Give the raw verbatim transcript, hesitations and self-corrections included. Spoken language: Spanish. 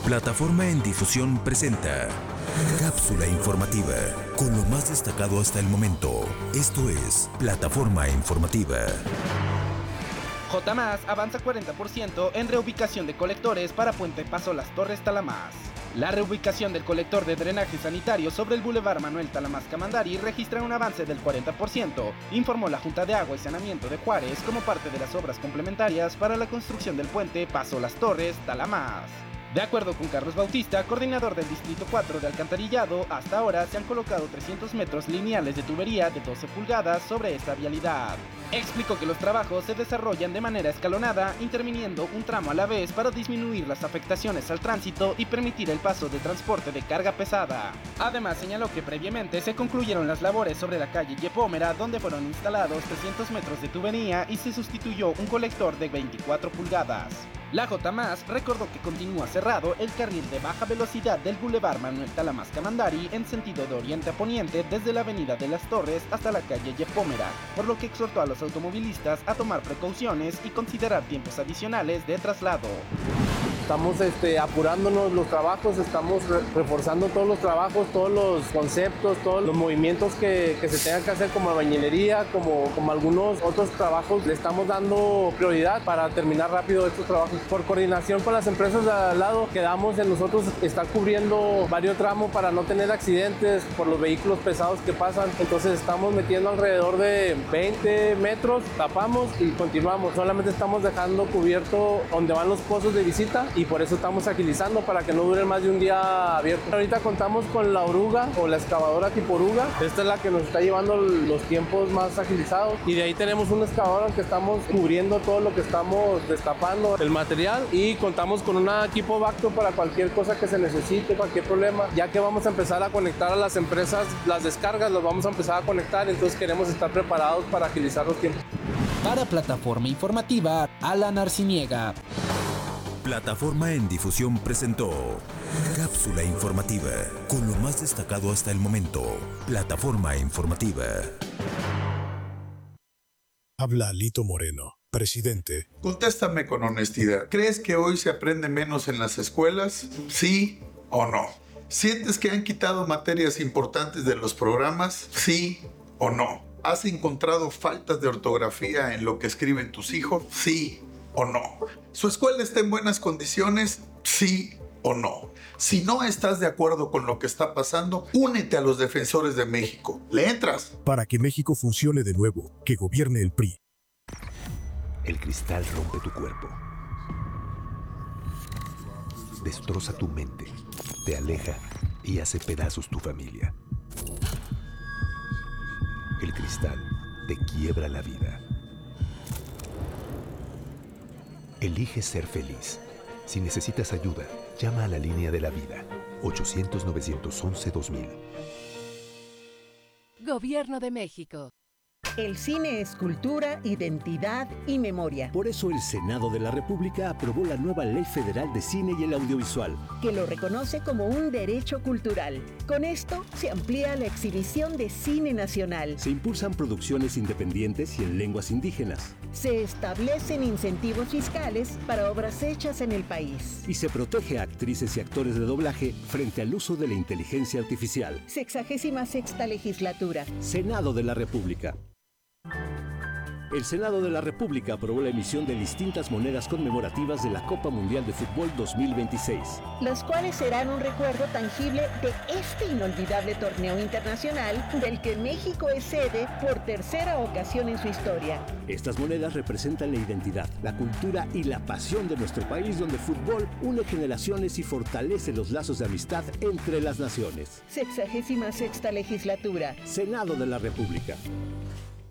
Plataforma en Difusión presenta Cápsula Informativa, con lo más destacado hasta el momento. Esto es Plataforma Informativa. J+, avanza cuarenta por ciento en reubicación de colectores para Puente Paso Las Torres Talamás. La reubicación del colector de drenaje sanitario sobre el Boulevard Manuel Talamás Camandari registra un avance del cuarenta por ciento, informó la Junta de Agua y Saneamiento de Juárez como parte de las obras complementarias para la construcción del puente Paso Las Torres Talamás. De acuerdo con Carlos Bautista, coordinador del Distrito cuatro de Alcantarillado, hasta ahora se han colocado trescientos metros lineales de tubería de doce pulgadas sobre esta vialidad. Explicó que los trabajos se desarrollan de manera escalonada, interviniendo un tramo a la vez para disminuir las afectaciones al tránsito y permitir el paso de transporte de carga pesada. Además, señaló que previamente se concluyeron las labores sobre la calle Yepómera, donde fueron instalados trescientos metros de tubería y se sustituyó un colector de veinticuatro pulgadas. La J+, recordó que continúa cerrado el carril de baja velocidad del Boulevard Manuel Talamás Camandari en sentido de oriente a poniente desde la avenida de Las Torres hasta la calle Yepómera, por lo que exhortó a los automovilistas a tomar precauciones y considerar tiempos adicionales de traslado. Estamos este, apurándonos los trabajos, estamos re reforzando todos los trabajos, todos los conceptos, todos los movimientos que, que se tengan que hacer como albañilería, como, como algunos otros trabajos. Le estamos dando prioridad para terminar rápido estos trabajos. Por coordinación con las empresas de al lado, quedamos en nosotros estar cubriendo varios tramos para no tener accidentes por los vehículos pesados que pasan. Entonces estamos metiendo alrededor de veinte metros, tapamos y continuamos. Solamente estamos dejando cubierto donde van los pozos de visita, y por eso estamos agilizando para que no dure más de un día abierto. Ahorita contamos con la oruga o la excavadora tipo oruga. Esta es la que nos está llevando los tiempos más agilizados, y de ahí tenemos una excavadora que estamos cubriendo todo lo que estamos destapando, el material, y contamos con un equipo Bacto para cualquier cosa que se necesite, cualquier problema, ya que vamos a empezar a conectar a las empresas las descargas, los vamos a empezar a conectar, entonces queremos estar preparados para agilizar los tiempos. Para Plataforma Informativa, Alan Arciniega. Plataforma en Difusión presentó Cápsula Informativa, con lo más destacado hasta el momento. Plataforma Informativa. Habla Alito Moreno, presidente. Contéstame con honestidad. ¿Crees que hoy se aprende menos en las escuelas? ¿Sí o no? ¿Sientes que han quitado materias importantes de los programas? ¿Sí o no? ¿Has encontrado faltas de ortografía en lo que escriben tus hijos? ¿Sí o no? ¿Su escuela está en buenas condiciones? ¿Sí o no? Si no estás de acuerdo con lo que está pasando, únete a los defensores de México. ¿Le entras? Para que México funcione de nuevo, que gobierne el P R I. El cristal rompe tu cuerpo, destroza tu mente, te aleja y hace pedazos tu familia. El cristal te quiebra la vida. Elige ser feliz. Si necesitas ayuda, llama a la línea de la vida, ochocientos, novecientos once, dos mil. Gobierno de México. El cine es cultura, identidad y memoria. Por eso el Senado de la República aprobó la nueva Ley Federal de Cine y el Audiovisual, que lo reconoce como un derecho cultural. Con esto se amplía la exhibición de cine nacional. Se impulsan producciones independientes y en lenguas indígenas. Se establecen incentivos fiscales para obras hechas en el país. Y se protege a actrices y actores de doblaje frente al uso de la inteligencia artificial. Sexagésima sexta legislatura. Senado de la República. El Senado de la República aprobó la emisión de distintas monedas conmemorativas de la Copa Mundial de Fútbol dos mil veintiséis. Las cuales serán un recuerdo tangible de este inolvidable torneo internacional del que México es sede por tercera ocasión en su historia. Estas monedas representan la identidad, la cultura y la pasión de nuestro país, donde el fútbol une generaciones y fortalece los lazos de amistad entre las naciones. Sexagésima sexta legislatura. Senado de la República.